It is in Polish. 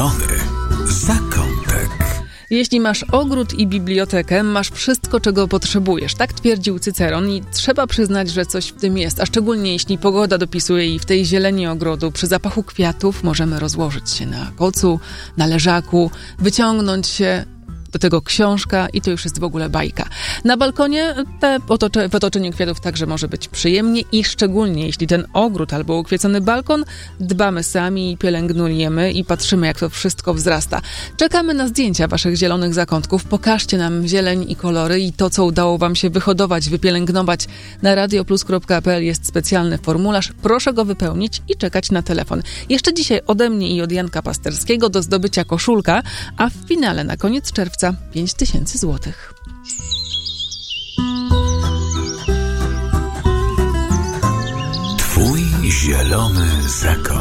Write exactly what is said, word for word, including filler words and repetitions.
Zielony zakątek. Jeśli masz ogród i bibliotekę, masz wszystko, czego potrzebujesz. Tak twierdził Cyceron i trzeba przyznać, że coś w tym jest. A szczególnie jeśli pogoda dopisuje i w tej zieleni ogrodu, przy zapachu kwiatów możemy rozłożyć się na kocu, na leżaku, wyciągnąć się, do tego książka i to już jest w ogóle bajka. Na balkonie te otocze, otoczenie kwiatów także może być przyjemnie i szczególnie jeśli ten ogród albo ukwiecony balkon dbamy sami i pielęgnujemy i patrzymy, jak to wszystko wzrasta. Czekamy na zdjęcia waszych zielonych zakątków. Pokażcie nam zieleń i kolory i to, co udało wam się wyhodować, wypielęgnować. Na radioplus kropka pe el jest specjalny formularz. Proszę go wypełnić i czekać na telefon. Jeszcze dzisiaj ode mnie i od Janka Pasterskiego do zdobycia koszulka, a w finale na koniec czerwca pięć tysięcy złotych. Twój zielony zakątek.